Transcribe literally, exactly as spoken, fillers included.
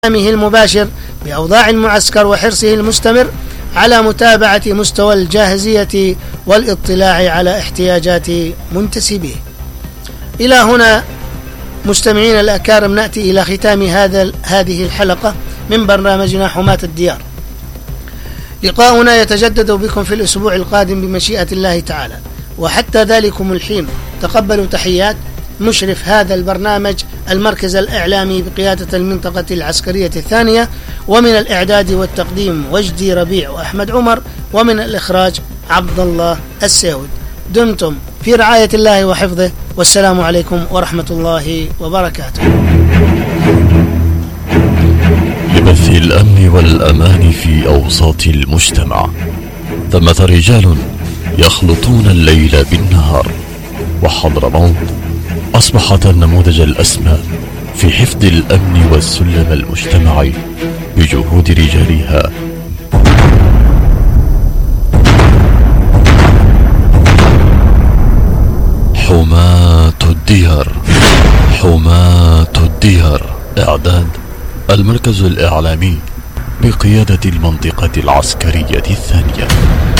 المباشر بأوضاع المعسكر وحرصه المستمر على متابعة مستوى الجاهزية والاطلاع على احتياجات منتسبيه. إلى هنا مستمعين الأكارم نأتي إلى ختام هذا هذه الحلقة من برنامجنا حماة الديار. لقاؤنا يتجدد بكم في الأسبوع القادم بمشيئة الله تعالى، وحتى ذلكم الحين تقبلوا تحيات مشرف هذا البرنامج المركز الإعلامي بقيادة المنطقة العسكرية الثانية، ومن الإعداد والتقديم وجدي ربيع وأحمد عمر، ومن الإخراج عبد الله الساود. دمتم في رعاية الله وحفظه، والسلام عليكم ورحمة الله وبركاته. لبث الأمن والأمان في أوساط المجتمع ثمة رجال يخلطون الليل بالنهار، وحضرموت أصبحت النموذج الأسمى في حفظ الأمن والسلم المجتمعي بجهود رجالها. حماة الديار، حماة الديار، إعداد المركز الإعلامي بقيادة المنطقة العسكرية الثانية.